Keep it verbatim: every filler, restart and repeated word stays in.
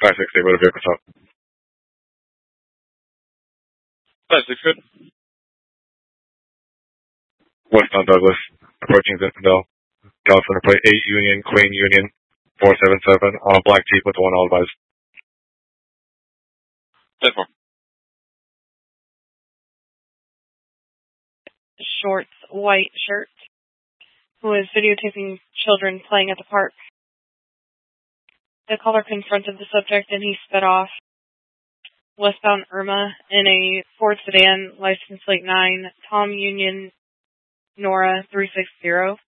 five sixty, motor vehicle stop. five six, good. Westbound Douglas, approaching Zinfandel. California plate eight Union, Queen Union, four seven seven, on a black Jeep with one all advised. ten four. Shorts, white shirt, who is videotaping children playing at the park. The caller confronted the subject and he sped off. Westbound Irma in a Ford sedan, license plate nine, Tom Union, Nora three six zero.